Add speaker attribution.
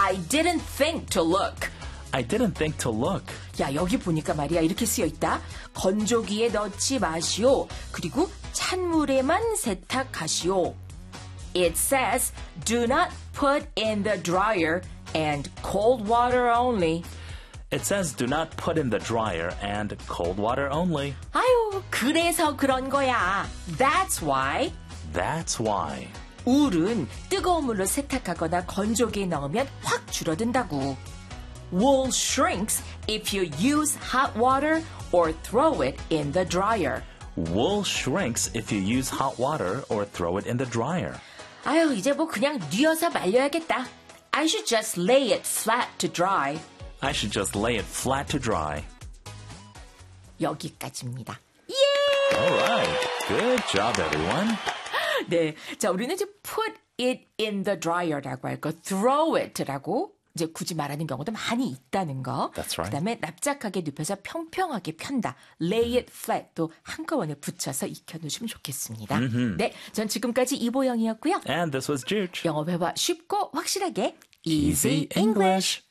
Speaker 1: I didn't think to look.
Speaker 2: I didn't think to look.
Speaker 1: 야, 여기 보니까 말이야 이렇게 쓰여 있다. 건조기에 넣지 마시오. 그리고 찬물에만 세탁하시오. It says do not put in the dryer and cold water only.
Speaker 2: It says do not put in the dryer and cold water only.
Speaker 1: 아유, 그래서 그런 거야. That's why.
Speaker 2: That's why.
Speaker 1: 울은 뜨거운 물로 세탁하거나 건조기에 넣으면 확 줄어든다고. Wool shrinks if you use hot water or throw it in the dryer.
Speaker 2: Wool shrinks if you use hot water or throw it in the dryer.
Speaker 1: 아유, 이제 뭐 그냥 뉘어서 말려야겠다. I should just lay it flat to dry.
Speaker 2: I should just lay it flat to dry.
Speaker 1: 여기까지입니다.
Speaker 2: All right. Good job, everyone.
Speaker 1: 네, 자 우리는 이제 put it in the dryer라고 할 거, throw it라고 이제 굳이 말하는 경우도 많이 있다는 거.
Speaker 2: That's right.
Speaker 1: 그다음에 납작하게 눕혀서 평평하게 편다. lay it flat도 한꺼번에 붙여서 익혀놓으시면 좋겠습니다. 네, 전 지금까지 이보영이었고요.
Speaker 2: And this was Juge.
Speaker 1: 영어 회화 쉽고 확실하게
Speaker 2: Easy English.